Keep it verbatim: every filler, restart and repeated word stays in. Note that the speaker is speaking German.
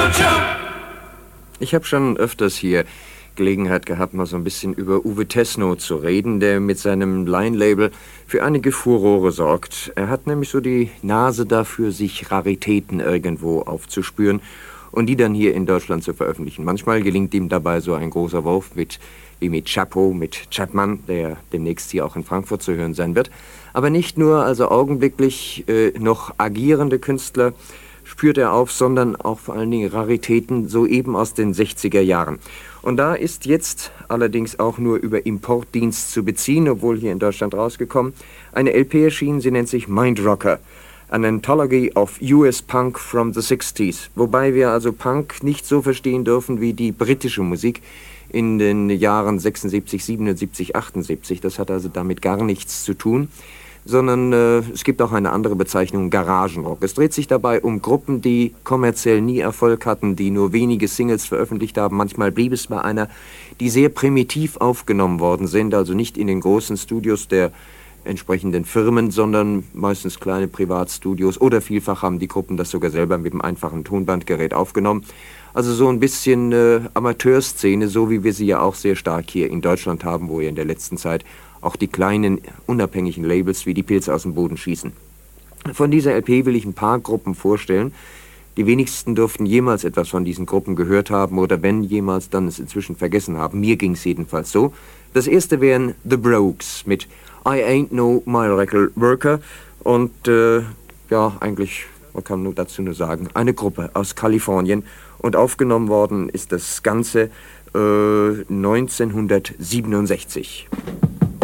Ich habe schon öfters hier Gelegenheit gehabt, mal so ein bisschen über Uwe Tesno zu reden, der mit seinem Line-Label für einige Furore sorgt. Er hat nämlich so die Nase dafür, sich Raritäten irgendwo aufzuspüren und die dann hier in Deutschland zu veröffentlichen. Manchmal gelingt ihm dabei so ein großer Wurf mit, wie mit Chapo, mit Chapman, der demnächst hier auch in Frankfurt zu hören sein wird. Aber nicht nur also augenblicklich äh, noch agierende Künstler spürt er auf, sondern auch vor allen Dingen Raritäten, soeben aus den sechziger Jahren. Und da ist jetzt allerdings auch nur über Importdienst zu beziehen, obwohl hier in Deutschland rausgekommen, eine L P erschienen, sie nennt sich Mind Rocker, an Anthology of U S Punk from the sixties. Wobei wir also Punk nicht so verstehen dürfen wie die britische Musik in den Jahren sechsundsiebzig, siebenundsiebzig, achtundsiebzig. Das hat also damit gar nichts zu tun, sondern äh, es gibt auch eine andere Bezeichnung, Garagenrock. Es dreht sich dabei um Gruppen, die kommerziell nie Erfolg hatten, die nur wenige Singles veröffentlicht haben. Manchmal blieb es bei einer, die sehr primitiv aufgenommen worden sind, also nicht in den großen Studios der entsprechenden Firmen, sondern meistens kleine Privatstudios, oder vielfach haben die Gruppen das sogar selber mit einem einfachen Tonbandgerät aufgenommen. Also so ein bisschen äh, Amateurszene, so wie wir sie ja auch sehr stark hier in Deutschland haben, wo ja in der letzten Zeit auch die kleinen, unabhängigen Labels wie die Pilze aus dem Boden schießen. Von dieser L P will ich ein paar Gruppen vorstellen. Die wenigsten dürften jemals etwas von diesen Gruppen gehört haben oder wenn jemals, dann es inzwischen vergessen haben. Mir ging es jedenfalls so. Das erste wären The Brogues mit I Ain't No Miracle Worker und äh, ja, eigentlich, man kann nur dazu nur sagen, eine Gruppe aus Kalifornien und aufgenommen worden ist das Ganze äh, neunzehnhundertsiebenundsechzig.